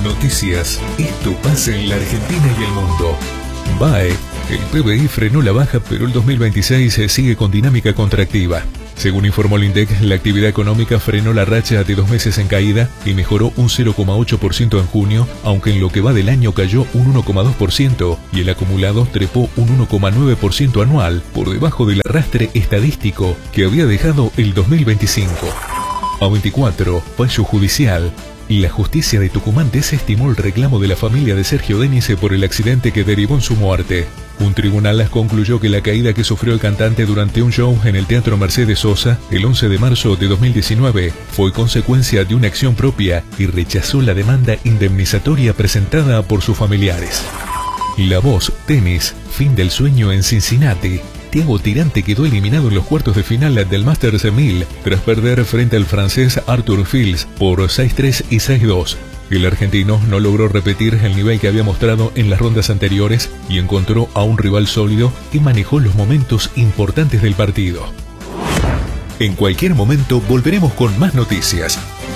Noticias. Esto pasa en la Argentina y el mundo. BAE. El PBI frenó la baja, pero el 2026 sigue con dinámica contractiva. Según informó el INDEC, la actividad económica frenó la racha de 2 meses en caída y mejoró un 0,8% en junio, aunque en lo que va del año cayó un 1,2% y el acumulado trepó un 1,9% anual, por debajo del arrastre estadístico que había dejado el 2025. A24, fallo judicial. La justicia de Tucumán desestimó el reclamo de la familia de Sergio Denis por el accidente que derivó en su muerte. Un tribunal concluyó que la caída que sufrió el cantante durante un show en el Teatro Mercedes Sosa el 11 de marzo de 2019 fue consecuencia de una acción propia y rechazó la demanda indemnizatoria presentada por sus familiares. La Voz, tenis, fin del sueño en Cincinnati. Thiago Tirante quedó eliminado en los cuartos de final del Masters 1000 tras perder frente al francés Arthur Fils por 6-3 y 6-2. El argentino no logró repetir el nivel que había mostrado en las rondas anteriores y encontró a un rival sólido que manejó los momentos importantes del partido. En cualquier momento volveremos con más noticias.